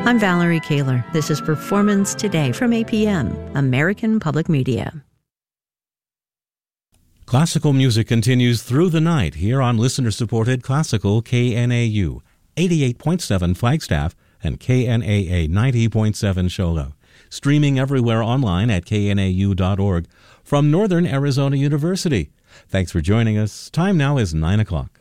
I'm Valerie Kaler. This is Performance Today from APM, American Public Media. Classical music continues through the night here on listener-supported Classical KNAU, 88.7 Flagstaff and KNAA 90.7 Show Low. Streaming everywhere online at knau.org from Northern Arizona University. Thanks for joining us. Time now is 9 o'clock.